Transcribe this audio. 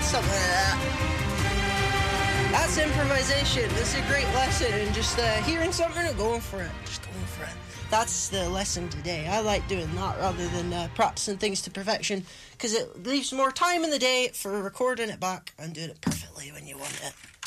something like that. That's improvisation. This is a great lesson, and just hearing something and going for it. Just going for it. That's the lesson today. I like doing that rather than practicing things to perfection, because it leaves more time in the day for recording it back and doing it perfectly when you want it.